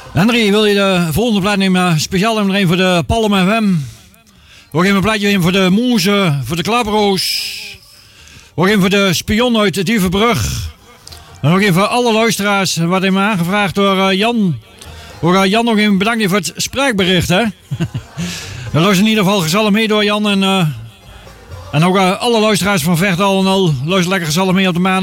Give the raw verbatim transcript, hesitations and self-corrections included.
Henry, wil je de volgende plaat nemen? Speciaal nummer één voor de Palm F M. We geven een plaatje in voor de Moeze, voor de Klaproos. We geven voor de Spion uit de Dievenbrug. En nog even voor alle luisteraars, wat heeft me aangevraagd door uh, Jan. We gaan Jan nog even bedanken voor het spraakbericht, hè. We luisteren in ieder geval gezellig mee door Jan. En, uh, en ook uh, alle luisteraars van Vechtal en al luisteren lekker gezellig mee op de maandag.